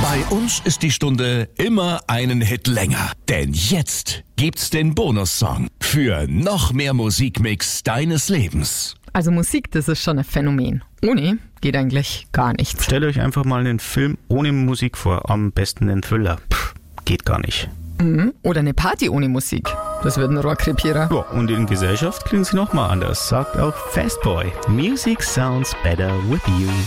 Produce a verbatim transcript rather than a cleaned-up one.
Bei uns ist die Stunde immer einen Hit länger. Denn jetzt gibt's den Bonussong für noch mehr Musikmix deines Lebens. Also Musik, das ist schon ein Phänomen. Ohne geht eigentlich gar nichts. Stellt euch einfach mal einen Film ohne Musik vor. Am besten einen Thriller. Pff, geht gar nicht. Mhm. Oder eine Party ohne Musik. Das wird ein Rohrkrepierer. Ja, und in Gesellschaft klingt sie nochmal anders, sagt auch Fastboy. Music sounds better with you.